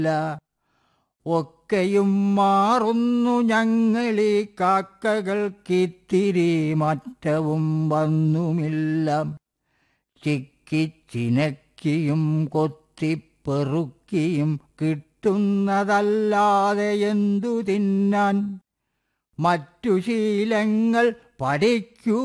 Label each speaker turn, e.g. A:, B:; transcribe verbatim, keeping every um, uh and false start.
A: ഒക്കെയും മാറുന്നു ഞങ്ങളീ കാക്കകൾക്കിത്തിരി മാറ്റവും വന്നുമില്ല. ചിക്കിച്ചിനക്കിയും കൊത്തിപ്പെറുക്കിയും കിട്ടുന്നതല്ലാതെ എന്തു തിന്നാൻ? മറ്റു ശീലങ്ങൾ പഠിക്കൂ